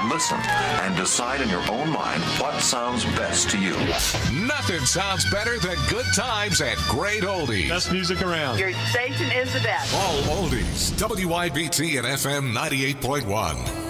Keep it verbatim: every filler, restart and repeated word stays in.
listen and decide in your own mind what sounds best to you. Nothing sounds better than good times at Great Oldies. Best music around. Your station is the best. All oldies. W I B T and F M ninety-eight point one.